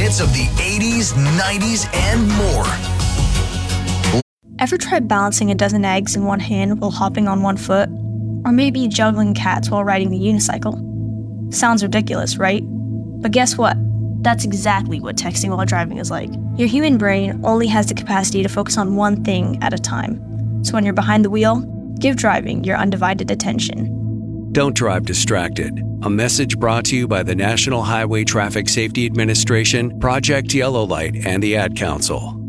hits of the 80s, 90s, and more. Ever tried balancing a dozen eggs in one hand while hopping on one foot? Or maybe juggling cats while riding the unicycle? Sounds ridiculous, right? But guess what? That's exactly what texting while driving is like. Your human brain only has the capacity to focus on one thing at a time. So when you're behind the wheel, give driving your undivided attention. Don't drive distracted. A message brought to you by the National Highway Traffic Safety Administration, Project Yellow Light, and the Ad Council.